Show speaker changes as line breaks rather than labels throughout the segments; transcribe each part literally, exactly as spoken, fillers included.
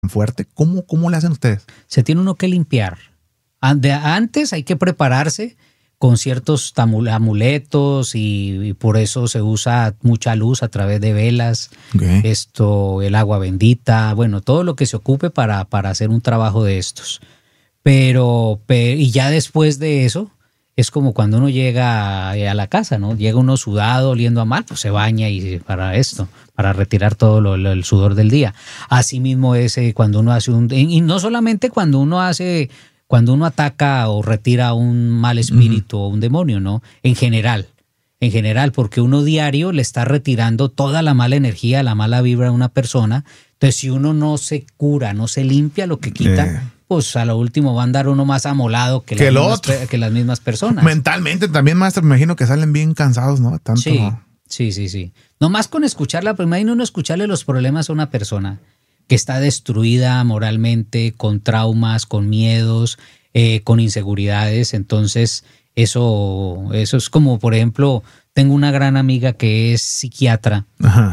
fuerte. ¿Cómo, cómo le hacen ustedes?
Se tiene uno que limpiar. Antes hay que prepararse con ciertos amuletos y, y por eso se usa mucha luz a través de velas, okay. Esto, el agua bendita, bueno, todo lo que se ocupe para, para hacer un trabajo de estos. Pero, pero, y ya después de eso, es como cuando uno llega a, a la casa, ¿no? Llega uno sudado, oliendo a mal, pues se baña y para esto, para retirar todo lo, lo, el sudor del día. Asimismo es eh, cuando uno hace un... Y no solamente cuando uno hace... Cuando uno ataca o retira un mal espíritu uh-huh. o un demonio, ¿no? En general, en general, porque uno diario le está retirando toda la mala energía, la mala vibra a una persona. Entonces, si uno no se cura, no se limpia lo que quita, eh. pues a lo último va a andar uno más amolado que,
que,
las,
mismas,
mismas, que las mismas personas.
Mentalmente también, maestro, me imagino que salen bien cansados, ¿no? Tanto...
Sí, sí, sí, sí. Nomás con escucharla, pues imagina uno escucharle los problemas a una persona que está destruida moralmente, con traumas, con miedos, eh, con inseguridades. Entonces, eso, eso es como, por ejemplo, tengo una gran amiga que es psiquiatra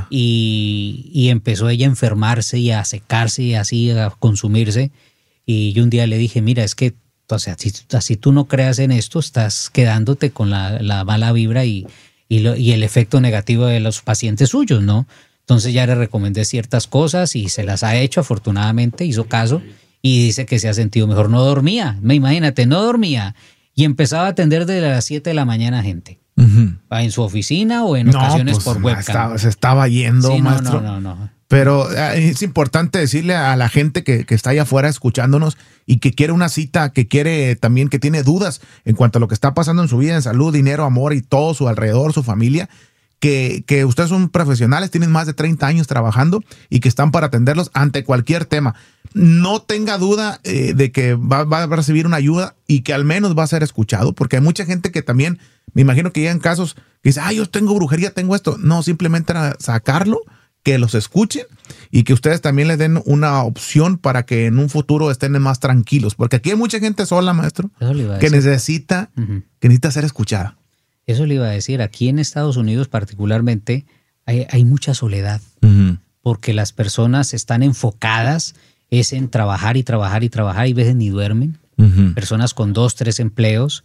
y, y empezó ella a enfermarse y a secarse y así a consumirse. Y yo un día le dije, mira, es que, o sea, si así tú no creas en esto, estás quedándote con la, la mala vibra y, y, lo, y el efecto negativo de los pacientes suyos, ¿no? Entonces ya le recomendé ciertas cosas y se las ha hecho, afortunadamente, hizo caso y dice que se ha sentido mejor. No dormía, me imagínate, no dormía y empezaba a atender desde las siete de la mañana gente. Uh-huh. En su oficina o en no, ocasiones pues, por webcam.
Estaba, se estaba yendo, sí, maestro.
No, no, no, no.
Pero es importante decirle a la gente que, que está allá afuera escuchándonos y que quiere una cita, que quiere también, que tiene dudas en cuanto a lo que está pasando en su vida, en salud, dinero, amor y todo su alrededor, su familia, que, que ustedes son profesionales, tienen más de treinta años trabajando y que están para atenderlos ante cualquier tema. No tenga duda eh, de que va, va a recibir una ayuda y que al menos va a ser escuchado, porque hay mucha gente que también, me imagino que llegan casos que dice, ah, yo tengo brujería, tengo esto. No, simplemente era sacarlo, que los escuchen y que ustedes también les den una opción para que en un futuro estén más tranquilos, porque aquí hay mucha gente sola, maestro, que necesita, uh-huh. que necesita ser escuchada.
Eso le iba a decir, aquí en Estados Unidos particularmente hay, hay mucha soledad, uh-huh. porque las personas están enfocadas es en trabajar y trabajar y trabajar y a veces ni duermen, uh-huh. personas con dos, tres empleos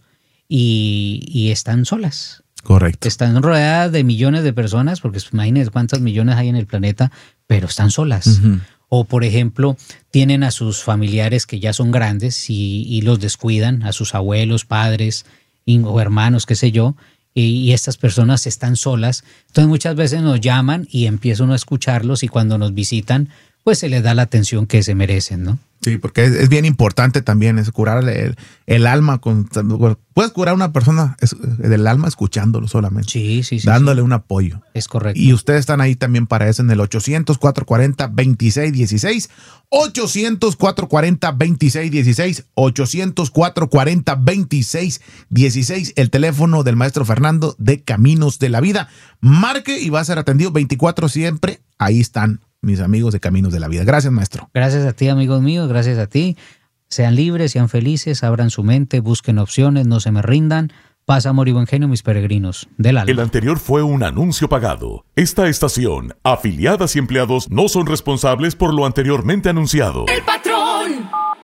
y, y están solas.
Correcto.
Están rodeadas de millones de personas, porque imagínense cuántas millones hay en el planeta, pero están solas. Uh-huh. O, por ejemplo, tienen a sus familiares que ya son grandes y, y los descuidan, a sus abuelos, padres y, o hermanos, qué sé yo, y, y estas personas están solas. Entonces muchas veces nos llaman y empieza uno a escucharlos y cuando nos visitan, pues se les da la atención que se merecen, ¿no?
Sí, porque es, es bien importante también es curar el, el alma. Con, puedes curar a una persona es, del alma escuchándolo solamente.
Sí, sí, sí.
Dándole
sí.
un apoyo.
Es correcto.
Y ustedes están ahí también para eso en el ochocientos, cuatrocientos cuarenta, veintiséis dieciséis. ochocientos, cuatrocientos cuarenta, veintiséis dieciséis. ochocientos, cuatrocientos cuarenta, veintiséis dieciséis. El teléfono del maestro Fernando de Caminos de la Vida. Marque y va a ser atendido veinticuatro siempre. Ahí están mis amigos de Caminos de la Vida. Gracias, maestro.
Gracias a ti, amigos míos, gracias a ti. Sean libres, sean felices, abran su mente, busquen opciones, no se me rindan. Paz, amor y buen genio, mis peregrinos del alma.
El anterior fue un anuncio pagado. Esta estación, afiliadas y empleados no son responsables por lo anteriormente anunciado.
¡El patrón!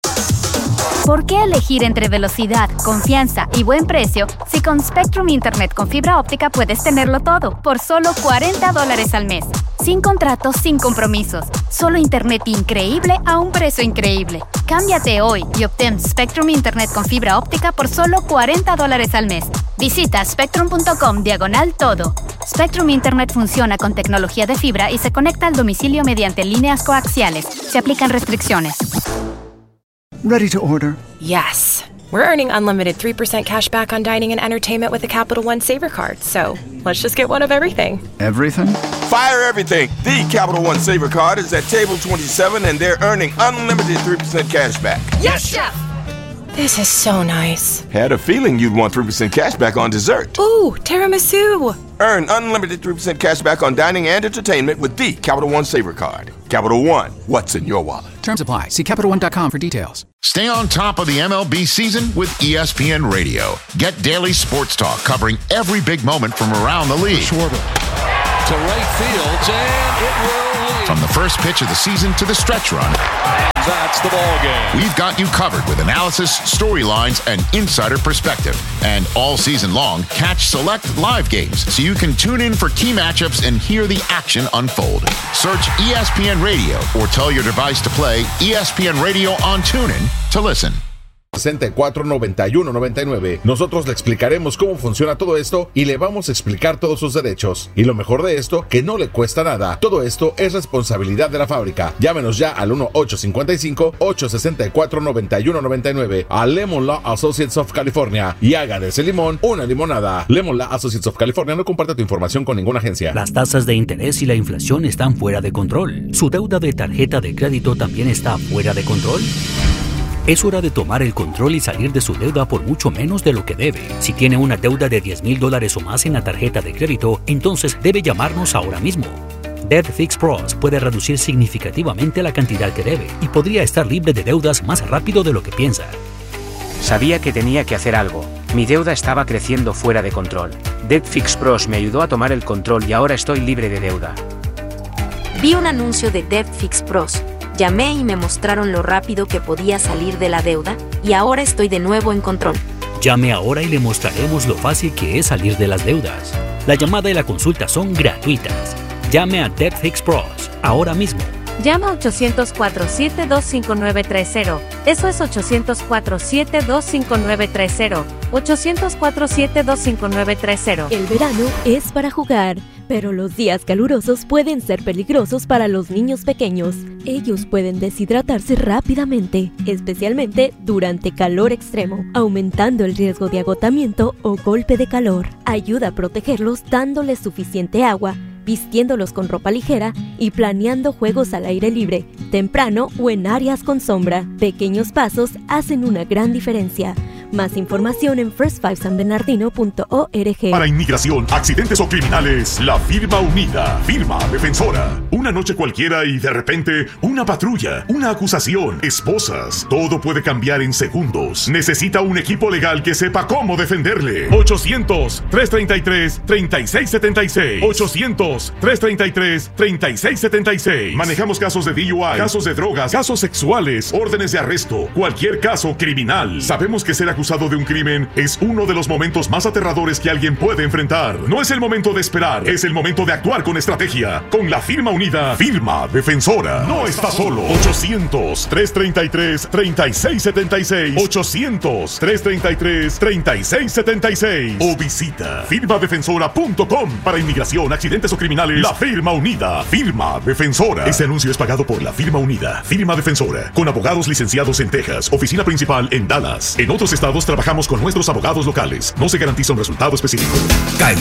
¿Por qué elegir entre velocidad, confianza y buen precio si con Spectrum Internet con fibra óptica puedes tenerlo todo por solo cuarenta dólares al mes? Sin contratos, sin compromisos. Solo internet increíble a un precio increíble. Cámbiate hoy y obtén Spectrum Internet con fibra óptica por solo cuarenta dólares al mes. Visita spectrum punto com diagonal todo. Spectrum Internet funciona con tecnología de fibra y se conecta al domicilio mediante líneas coaxiales. Se aplican restricciones.
Ready to order?
Yes. We're earning unlimited three percent cash back on dining and entertainment with the Capital One Saver Card. So let's just get one of everything.
Everything?
Fire everything. The Capital One Saver Card is at table twenty-seven and they're earning unlimited three percent cash back.
Yes, Chef! This is so nice.
Had a feeling you'd want three percent cash back on dessert.
Ooh, tiramisu.
Earn unlimited three percent cash back on dining and entertainment with the Capital One Saver Card. Capital One, what's in your wallet?
Terms apply. See Capital One dot com for details.
Stay on top of the M L B season with E S P N Radio. Get daily sports talk covering every big moment from around the league.
Schwarber.
to right field, and it will leave.
From the first pitch of the season to the stretch run,
that's the ball game.
We've got you covered with analysis, storylines, and insider perspective. And all season long, catch select live games so you can tune in for key matchups and hear the action unfold. Search E S P N Radio or tell your device to play E S P N Radio on TuneIn to listen.
sesenta y cuatro, noventa y uno, noventa y nueve. Nosotros le explicaremos cómo funciona todo esto y le vamos a explicar todos sus derechos. Y lo mejor de esto, que no le cuesta nada. Todo esto es responsabilidad de la fábrica. Llámenos ya al uno ocho cinco cinco, ocho seis cuatro, nueve uno nueve nueve a Lemon Law Associates of California y haga de ese limón una limonada. Lemon Law Associates of California no comparte tu información con ninguna agencia.
Las tasas de interés y la inflación están fuera de control. ¿Su deuda de tarjeta de crédito también está fuera de control? Es hora de tomar el control y salir de su deuda por mucho menos de lo que debe. Si tiene una deuda de diez mil dólares o más en la tarjeta de crédito, entonces debe llamarnos ahora mismo. Debt Fix Pros puede reducir significativamente la cantidad que debe y podría estar libre de deudas más rápido de lo que piensa.
Sabía que tenía que hacer algo. Mi deuda estaba creciendo fuera de control. Debt Fix Pros me ayudó a tomar el control y ahora estoy libre de deuda.
Vi un anuncio de Debt Fix Pros. Llamé y me mostraron lo rápido que podía salir de la deuda y ahora estoy de nuevo en control.
Llame ahora y le mostraremos lo fácil que es salir de las deudas. La llamada y la consulta son gratuitas. Llame a Debt Fix Pros ahora mismo.
Llama a ochocientos cuatro, siete dos cinco nueve tres cero. Eso es ochocientos cuatro, siete dos cinco nueve tres cero. ochocientos cuatro, siete dos cinco nueve tres cero.
El verano es para jugar, pero los días calurosos pueden ser peligrosos para los niños pequeños. Ellos pueden deshidratarse rápidamente, especialmente durante calor extremo, aumentando el riesgo de agotamiento o golpe de calor. Ayuda a protegerlos dándoles suficiente agua, vistiéndolos con ropa ligera y planeando juegos al aire libre, temprano o en áreas con sombra. Pequeños pasos hacen una gran diferencia. Más información en first five san bernardino punto org.
Para inmigración, accidentes o criminales, la firma unida, firma defensora. Una noche cualquiera y de repente una patrulla, una acusación, esposas. Todo puede cambiar en segundos. Necesita un equipo legal que sepa cómo defenderle. ochocientos, tres treinta y tres, treinta y seis setenta y seis. ochocientos, tres treinta y tres, treinta y seis setenta y seis. Manejamos casos de D U I, casos de drogas, casos sexuales, órdenes de arresto, cualquier caso criminal. Sabemos que ser acusado de un crimen es uno de los momentos más aterradores que alguien puede enfrentar. No es el momento de esperar, es el momento de actuar con estrategia. Con la firma unida, firma defensora. No está solo. ochocientos, tres treinta y tres, treinta y seis setenta y seis. ochocientos, tres treinta y tres, treinta y seis setenta y seis. O visita firma defensora punto com. Para inmigración, accidentes o criminales, la firma unida, firma defensora. Este anuncio es pagado por la firma unida, firma defensora, con abogados licenciados en Texas, oficina principal en Dallas. En otros estados trabajamos con nuestros abogados locales. No se garantiza un resultado específico.
Cae